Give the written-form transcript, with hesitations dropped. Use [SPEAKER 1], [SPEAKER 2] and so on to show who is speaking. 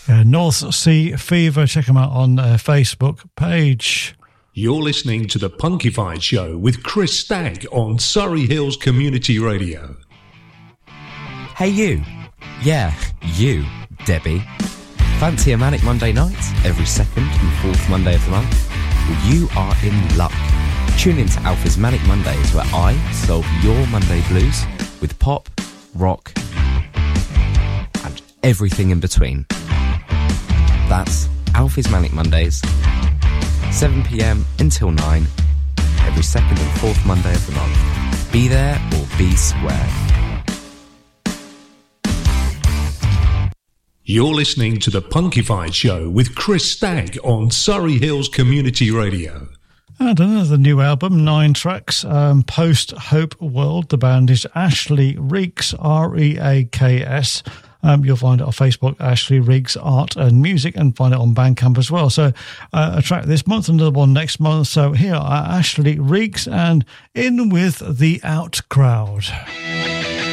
[SPEAKER 1] North Sea Fever. Check them out on their Facebook page.
[SPEAKER 2] You're listening to The Punkified Show with Chris Stagg on Surrey Hills Community Radio.
[SPEAKER 3] Hey you. Yeah, you, Debbie. Fancy a Manic Monday night every second and fourth Monday of the month? Well, you are in luck. Tune in to Alpha's Manic Mondays, where I solve your Monday blues with pop, rock, and everything in between. That's Alfie's Manic Mondays, 7 p.m. until 9, every second and fourth Monday of the month. Be there or be square.
[SPEAKER 2] You're listening to The Punkified Show with Chris Stagg on Surrey Hills Community Radio.
[SPEAKER 1] And another new album, 9 tracks, Post-Hope World. The band is Ashley Reeks, R-E-A-K-S. You'll find it on Facebook, Ashley Reeks Art and Music, and find it on Bandcamp as well. So a track this month, another one next month. So here are Ashley Reeks and In With the Out Crowd.